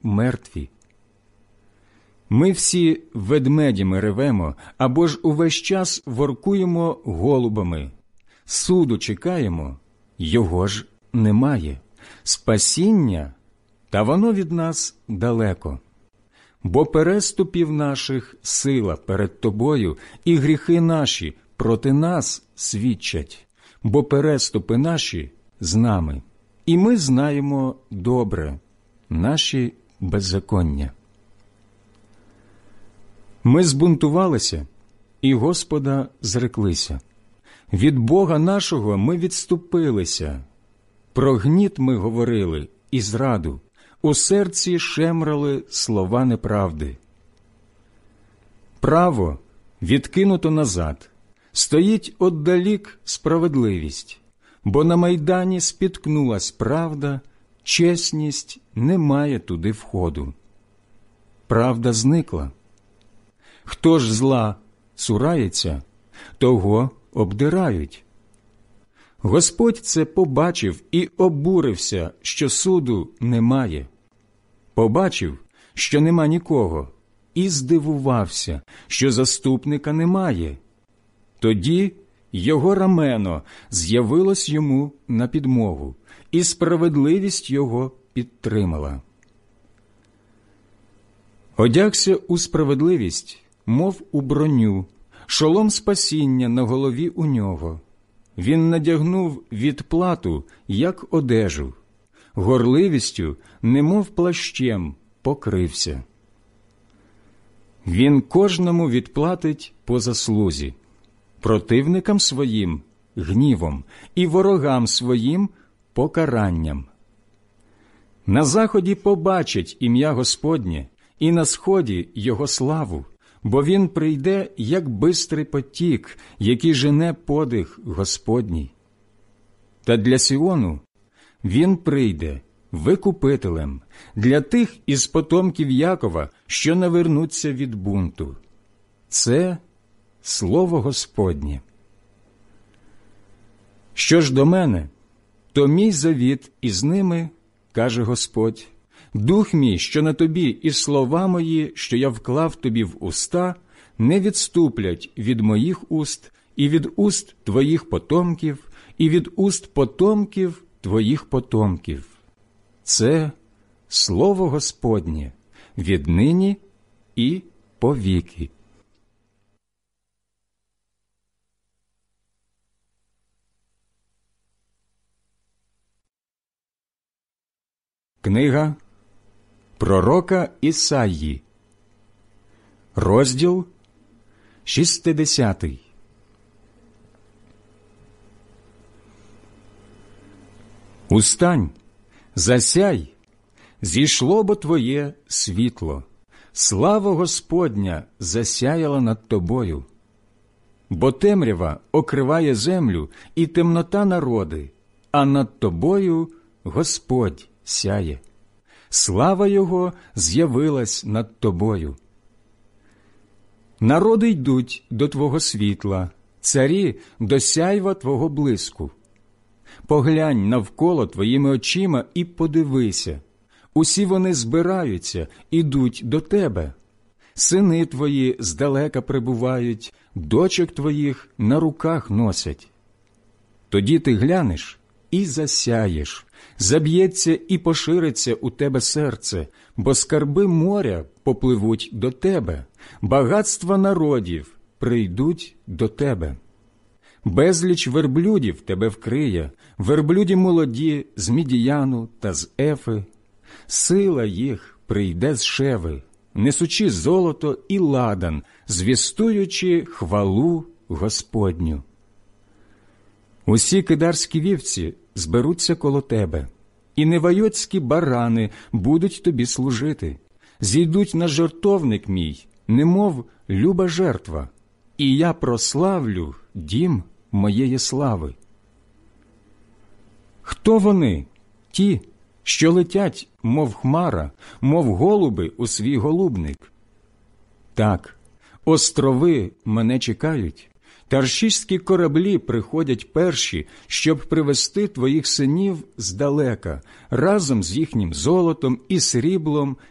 мертві. Ми всі ведмедями ревемо, або ж увесь час воркуємо голубами. Суду чекаємо, його ж немає. Спасіння, та воно від нас далеко. Бо переступів наших сила перед тобою, і гріхи наші проти нас свідчать. Бо переступи наші з нами, і ми знаємо добре наші беззаконня. Ми збунтувалися, і Господа зреклися. Від Бога нашого ми відступилися. Про гніт ми говорили і зраду, у серці шемрали слова неправди. Право відкинуто назад, стоїть отдалік справедливість, бо на майдані спіткнулась правда, чесність не має туди входу. Правда зникла. Хто ж зла цурається, того обдирають. Господь це побачив і обурився, що суду немає. Побачив, що нема нікого, і здивувався, що заступника немає. Тоді його рамено з'явилось йому на підмогу, і справедливість його підтримала. Одягся у справедливість, мов у броню, шолом спасіння на голові у нього. Він надягнув відплату, як одежу, горливістю, немов плащем, покрився. Він кожному відплатить по заслузі, противникам своїм – гнівом, і ворогам своїм – покаранням. На заході побачить ім'я Господнє, і на сході його славу, бо він прийде, як бистрий потік, який жене подих Господній. Та для Сіону він прийде викупителем, для тих із потомків Якова, що навернуться від бунту. Це слово Господнє. Що ж до мене, то мій завіт із ними, каже Господь, дух мій, що на тобі, і слова мої, що я вклав тобі в уста, не відступлять від моїх уст, і від уст твоїх потомків, і від уст потомків твоїх потомків. Це слово Господнє віднині і повіки. Книга пророка Ісаї, розділ 60. Устань, засяй, зійшло бо твоє світло, слава Господня засяяла над тобою. Бо темрява окриває землю і темнота народи, а над тобою Господь сяє. Слава Його з'явилась над тобою. Народи йдуть до твого світла, царі до сяйва твого блиску. Поглянь навколо твоїми очима і подивися. Усі вони збираються, ідуть до тебе. Сини твої здалека прибувають, дочок твоїх на руках носять. Тоді ти глянеш і засяєш, заб'ється і пошириться у тебе серце, бо скарби моря попливуть до тебе, багатства народів прийдуть до тебе. Безліч верблюдів тебе вкриє, верблюді молоді з Мідіяну та з Ефи. Сила їх прийде з Шеви, несучи золото і ладан, звістуючи хвалу Господню. Усі кидарські вівці зберуться коло тебе, і невайотські барани будуть тобі служити. Зійдуть на жертовник мій, немов люба жертва, і я прославлю дім моєї слави. Хто вони? Ті, що летять, мов хмара, мов голуби у свій голубник. Так, острови мене чекають, таршиські кораблі приходять перші, щоб привезти твоїх синів здалека, разом з їхнім золотом і сріблом